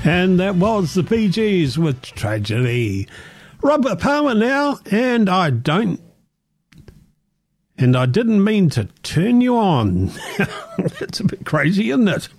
And that was the Bee Gees with Tragedy. Robert Palmer now, and I didn't mean to turn you on. It's a bit crazy, isn't it?